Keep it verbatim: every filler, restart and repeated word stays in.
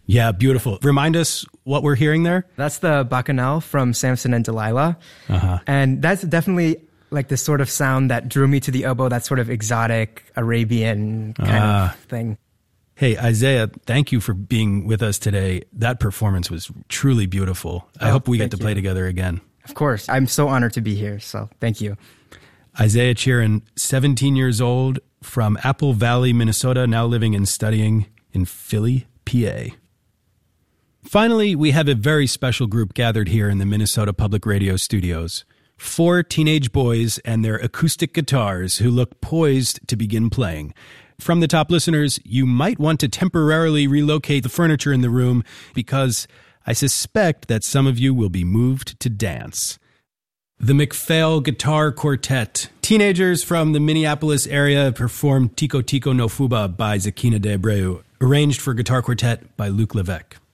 Yeah, beautiful. Remind us what we're hearing there. That's the Bacchanal from Samson and Delilah. Uh-huh. And that's definitely like the sort of sound that drew me to the oboe, that sort of exotic Arabian kind uh. of thing. Hey, Isaiah, thank you for being with us today. That performance was truly beautiful. I oh, hope we get to play you. together again. Of course. I'm so honored to be here, so thank you. Isaiah Cheeran, seventeen years old, from Apple Valley, Minnesota, now living and studying in Philly, P A. Finally, we have a very special group gathered here in the Minnesota Public Radio studios. Four teenage boys and their acoustic guitars who look poised to begin playing. From the top listeners, you might want to temporarily relocate the furniture in the room because I suspect that some of you will be moved to dance. The McPhail Guitar Quartet. Teenagers from the Minneapolis area performed Tico Tico no Fuba by Zakina de Abreu, arranged for guitar quartet by Luc Levesque.